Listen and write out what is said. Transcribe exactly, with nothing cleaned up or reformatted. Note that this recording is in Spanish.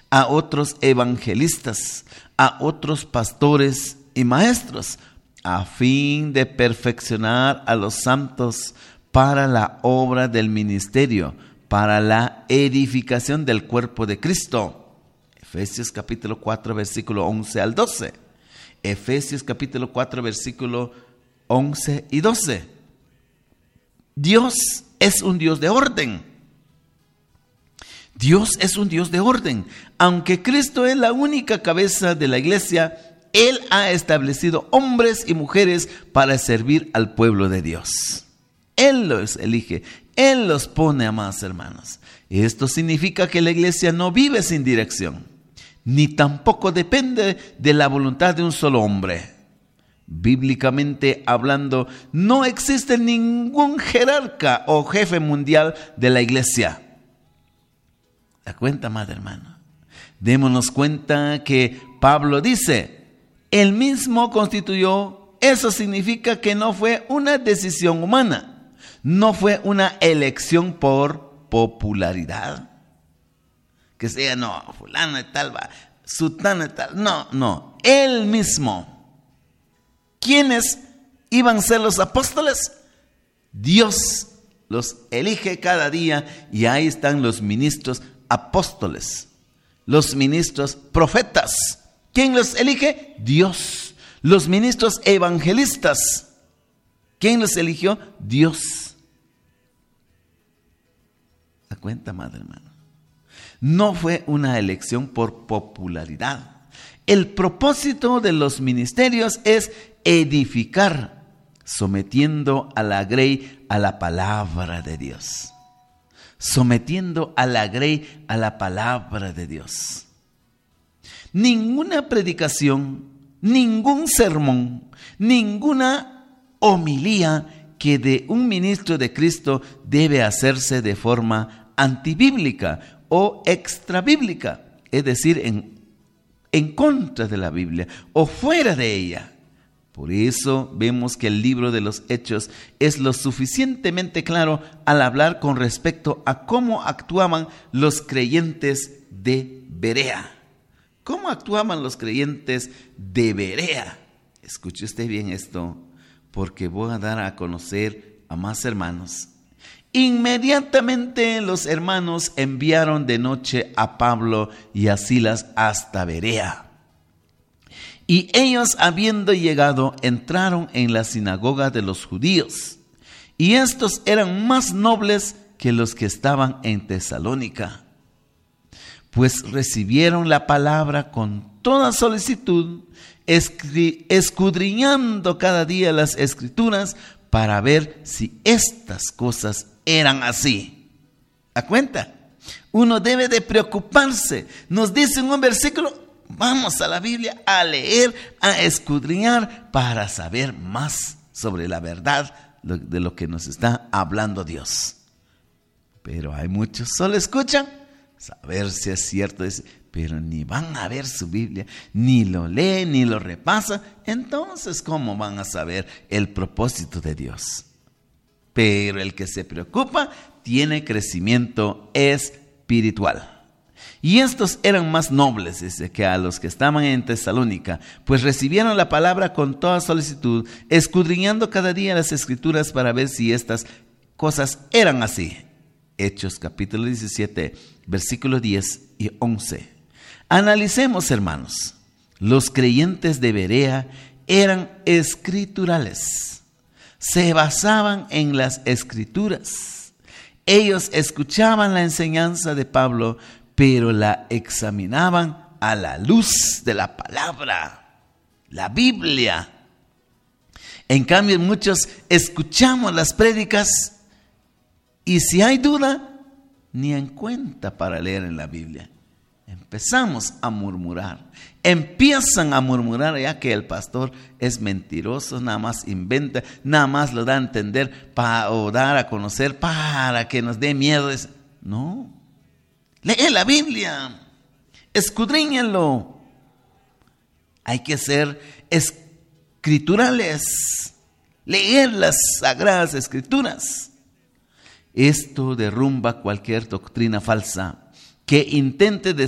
a otros evangelistas, a otros pastores y maestros, a fin de perfeccionar a los santos para la obra del ministerio, para la edificación del cuerpo de Cristo. Efesios capítulo cuatro, versículo once al doce. Efesios capítulo cuatro, versículo once y doce. Dios es un Dios de orden. Dios es un Dios de orden. Aunque Cristo es la única cabeza de la iglesia, Él ha establecido hombres y mujeres para servir al pueblo de Dios. Él los elige, Él los pone, amados hermanos. Esto significa que la iglesia no vive sin dirección, ni tampoco depende de la voluntad de un solo hombre. Bíblicamente hablando, no existe ningún jerarca o jefe mundial de la iglesia. ¿Da cuenta, madre hermano? Démonos cuenta que Pablo dice, él mismo constituyó. Eso significa que no fue una decisión humana, no fue una elección por popularidad. Que sea, no, fulano de tal, va, sutano de tal. No, no, él mismo. ¿Quiénes iban a ser los apóstoles? Dios los elige cada día y ahí están los ministros apóstoles, los ministros profetas. ¿Quién los elige? Dios. Los ministros evangelistas. ¿Quién los eligió? Dios. ¿Da cuenta, madre hermano? No fue una elección por popularidad. El propósito de los ministerios es edificar, sometiendo a la grey a la palabra de Dios. Sometiendo a la grey a la palabra de Dios. Ninguna predicación, ningún sermón, ninguna homilía que de un ministro de Cristo debe hacerse de forma antibíblica o extrabíblica, es decir, en, en contra de la Biblia o fuera de ella. Por eso vemos que el libro de los Hechos es lo suficientemente claro al hablar con respecto a cómo actuaban los creyentes de Berea. ¿Cómo actuaban los creyentes de Berea? Escuche usted bien esto, porque voy a dar a conocer a más hermanos. Inmediatamente los hermanos enviaron de noche a Pablo y a Silas hasta Berea. Y ellos, habiendo llegado, entraron en la sinagoga de los judíos. Y estos eran más nobles que los que estaban en Tesalónica, pues recibieron la palabra con toda solicitud, escudriñando cada día las escrituras para ver si estas cosas eran así. ¿A cuenta? Uno debe de preocuparse. Nos dice en un versículo, vamos a la Biblia a leer, a escudriñar para saber más sobre la verdad de lo que nos está hablando Dios. Pero hay muchos solo escuchan, saber si es cierto, pero ni van a ver su Biblia, ni lo leen, ni lo repasan. Entonces, ¿cómo van a saber el propósito de Dios? Pero el que se preocupa tiene crecimiento espiritual. Y estos eran más nobles, dice, que a los que estaban en Tesalónica, pues recibieron la palabra con toda solicitud, escudriñando cada día las escrituras para ver si estas cosas eran así. Hechos capítulo diecisiete, versículos diez y once. Analicemos, hermanos. Los creyentes de Berea eran escriturales. Se basaban en las escrituras. Ellos escuchaban la enseñanza de Pablo, pero la examinaban a la luz de la palabra, la Biblia. En cambio, muchos escuchamos las prédicas y si hay duda, ni en cuenta para leer en la Biblia. Empezamos a murmurar. Empiezan a murmurar ya que el pastor es mentiroso, nada más inventa, nada más lo da a entender para, o dar a conocer para que nos dé miedo. No. Lee la Biblia, escudriñenlo. Hay que ser escriturales, leer las sagradas escrituras. Esto derrumba cualquier doctrina falsa que intente